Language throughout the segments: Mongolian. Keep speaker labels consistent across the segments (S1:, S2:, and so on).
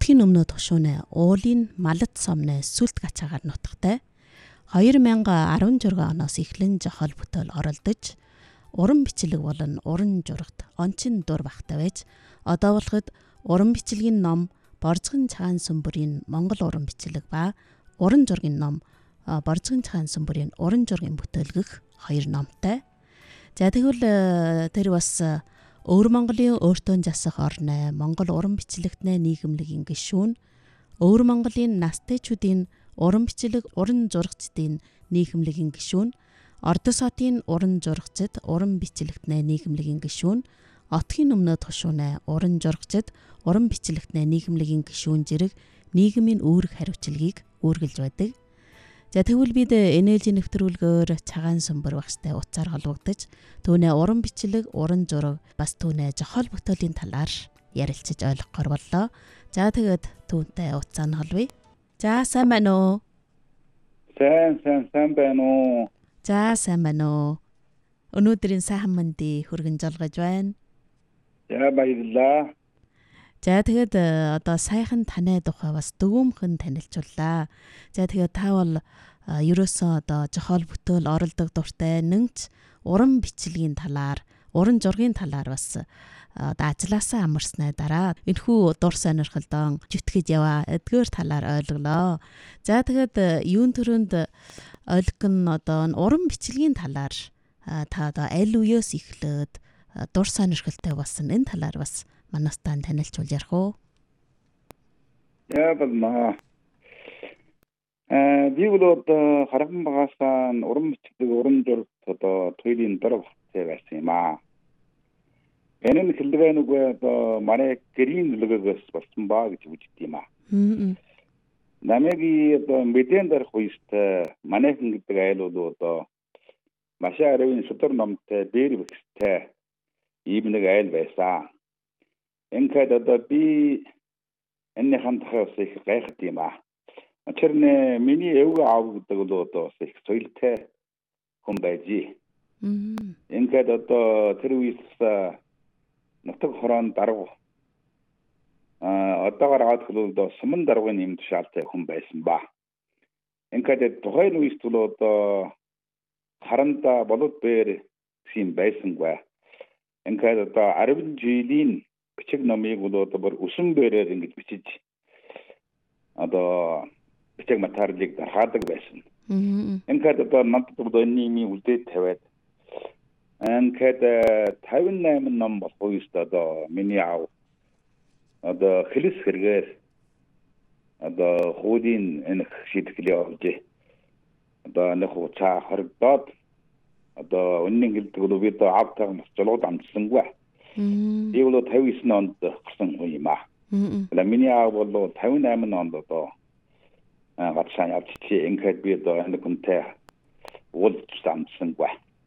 S1: Отхийн өмнө тушуунэ уулын малт сомны сүлт гачаагаар нутагтай 2016 оноос эхлэн жохол бүтээл оролдож уран бичлэг болон уран журагт онцин дур багтай байж одоо болоход уран бичлэгийн ном Борзгон цагаан сүмбэрийн Монгол уран бичлэг ба уран зургийн ном Борзгон цагаан сүмбэрийн уран зургийн бүтээлгэх 2 номтой. За тэгвэл тэр бас Өвөр Монголын өөртөө засах орны Монгол уран бичлэгтний нийгэмлэгийн гишүүн, Өвөр Монголын настайчуудын уран бичлэг, уран зурагчдын нийгэмлэгийн гишүүн, Ордос хотын уран зурагчид, уран бичлэгтний нийгэмлэгийн гишүүн, Отхийн өмнө тушуунэ уран зурагчид, уран бичлэгтний нийгэмлэгийн гишүүн зэрэг нийгмийн үүрэг хариуцлагыг үүргэлж байдаг. За тэгвэл бид энержи нэвтрүүлгээр цагаан сүмбэр багштай уцаар холбогдож түүнээ уран бичлэг, уран зураг бас түүнээ жохол бүтээлийн талаар ярилцаж ойлгохоор боллоо. За тэгээд түүнтэй уцаан холбоё. За сайн байна уу?
S2: Сайн байна уу?
S1: За сайн байна уу? Өнөөдрийн сайхан мэндийг хүргэн жолгож байна.
S2: За баярлалаа.
S1: За тэгээд одоо сайхан таны тухай бас дөгөмхөн танилцууллаа. За тэгээд та бол ерөөсөө одоо жохол бүтээл оролдог дуртай нэгч уран бичлэгийн талаар, уран зургийн талаар бас ажилласаа амарсны дараа энэхүү дур сонирхолдоо жүтгэж яваа эдгээр талаар ойлголоо. За тэгээд юун төрөнд ойлгох нь одоо уран бичлэгийн талаар та одоо аль үеэс эхлээд дур сонирхолтой болсон энэ талаар бас манастаа танилцуулж ярих уу?
S2: Яагаад би бол одоо харган багасаа уран бичлэг, уран зураг одоо туйлын дор багтай байсан юм аа. Энэ хэлбэр нүгэ одоо манай гэрийн нөлөөгөөс болсон баа гэж үздэг юм аа. Намайг одоо мэдэн дарах үестэй манайхан гэдэг айл бол одоо маш аривын судар номтой дээр бэхтэй ийм нэг айл байсан. Ингээд одоо би энэ хандхаас их гайхад юм аа. Очирнэ миний өвгөө аав гэдэг бол одоо их соёлтой хүн байжээ. Ингээд одоо тэр үеэс нутаг хорон дарга одоогоор аваад хэлбэл суман даргын юм тушаалтай хүн байсан ба. Ингээд тухайн үеэс бол одоо харанда болоод бэр гэсэн байсангүй. Ингээд одоо 10 жилийн бичиг номыг бол одоо бүр өсөн бэрээр ингэж бичиж одоо бичиг материалыг дараадаг байсан. Ингээд одоо надад одоо энэ юм үлдээд тавиад ингээд 58 ном болох үест одоо миний аав одоо хэлс хэрэгээр одоо хуулийн энэ шийдвэрлэлээ олж одоо нэг хуцаа хоригдоод одоо үнэн хэлдэг бол би одоо аавтайгаа бас жолоод амжсангүй. Би бол 59 онд гарсан хүн юм аа. Миний аав бол 58 онд одоо гацсан явчихлаа. Ингээд би одоо энэ хүнтэй уулзч амжсангүй.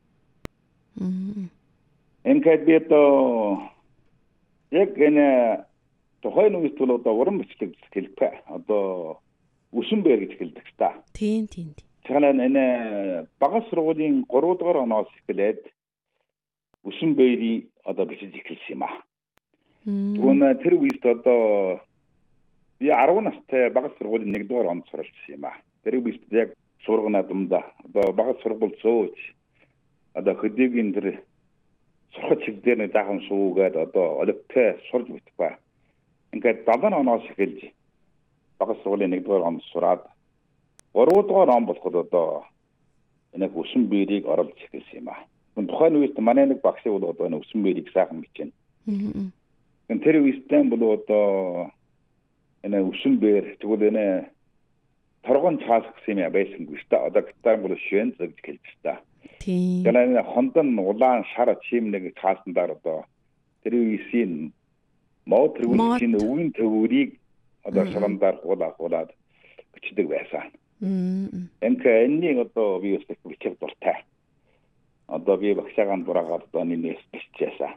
S2: Ингээд би одоо яг энэ тухайн үеэс бол одоо уран бичлэг хэлбэ. Одоо өсөн бэр гэж хэлдэг та.
S1: Тийм.
S2: Тэгэхээр энэ багц сургуулийн 3 дугаар оноос эхлээд өсөн бэрийн одоо бичиж эхэлсэн юм аа. Түүнээ тэр үеэс одоо би 10 настай багц сургуулийн 1 дугаар онд суралцсан юм аа. Тэр үеэс яг сургана думда одоо багц сургууль зөөж одоо хөдөөгийн тэр сурах чиг дээр нэг заахан суугаад одоо олигтой сурж битвэ. Ингээд 7 оноос эхэлж багц сургуулийн 1 дугаар онд сураад 3 дугаар он болоход одоо энэ өсөн бэрийг оруулж эхэлсэн юм аа. Тухайн үеэс манай нэг багш бол одоо өсөн бэрийг сайхан бичнэ. Тэр үеэстэй бол одоо энэ өсөн бэр тэгвэл энэ торгон цаас гэсэн юм байсангүй шүү дээ. Одоо гитар бол швэн гэж хэлж та.
S1: Тийм.
S2: Энэ хондон улаан шар чим нэг цаасандаар одоо тэр үеийн мод тэргүүлийн өвийн төвөрийг одоо шарандаар хуулаад бичдэг байсан. Энэний одоо би өсөх бичих дуртай. Одоо би багшаагаа дураагаад одоо нэг биччихсэн.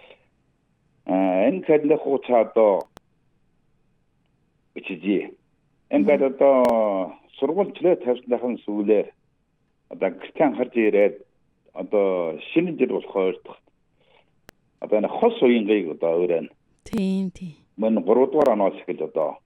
S2: Энэ кэднэ хуцаа одоо бичижээ. Ингээд одоо сургуульчлээ тавьсныхан сүүлээр одоо гэртээ харж ирээд одоо шинэ жил болохоор одоо энэ хос уянгийг одоо өөрөө
S1: Тийм.
S2: Мөн 3 дугаар оноос эхэлж одоо